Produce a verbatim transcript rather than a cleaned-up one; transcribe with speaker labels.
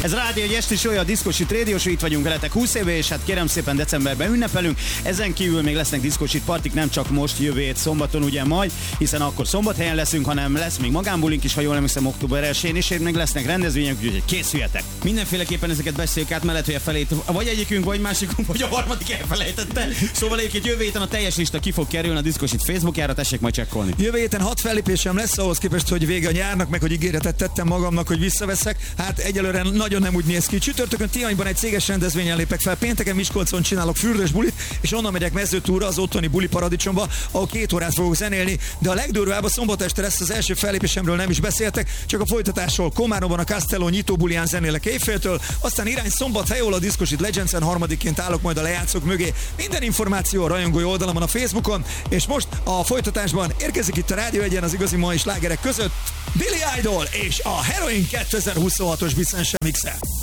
Speaker 1: Ez rádió egy esti show, a Diszkósit Radio Show, itt vagyunk veletek húsz éve, és hát kérem szépen decemberben ünnepelünk. Ezen kívül még lesznek Diszkósit partik, nem csak most jövő hét szombaton ugye majd, hiszen akkor Szombathelyen leszünk, hanem lesz még magánbulink is, ha jól emlékszem, október elsején, és még lesznek rendezvények, úgyhogy készüljetek.
Speaker 2: Mindenféleképpen ezeket beszéljük át, mellett, hogy a felét, vagy egyikünk, vagy másikunk, vagy a harmadik elfelejtette. Szóval egyébként jövő héten a teljes lista ki fog kerülni a Diszkósit Facebookjára, tessék majd csekkolni.
Speaker 3: Jövő héten hat fellépésem lesz, ahhoz képest, hogy vége a nyárnak, meg hogy ígéretet tettem magamnak, hogy visszaveszek. Hát egyelőre nagyon nem úgy néz ki. Csütörtökön Tihanyban egy céges rendezvényen lépek fel, pénteken Miskolcon csinálok fürdős bulit, és onnan megyek Mezőtúra, az otthoni buli paradicsomba, ahol két órát fogok zenélni, de a legdurvább a szombat este lesz, az első fellépésemről nem is beszéltek, csak a folytatásról. Komáromban a Castello nyitó bulián zenélek éjféltől, aztán irány Szombathely, ahol a Diszkósit Legends-en harmadikként állok majd a lejátszók mögé. Minden információ a rajongói oldalamon a Facebookon, és most a folytatásban érkezik itt a Rádió Egyen az igazi mai slágerek között Billy Idol és a Heroin kétezer-huszonhatos Vicence mixe.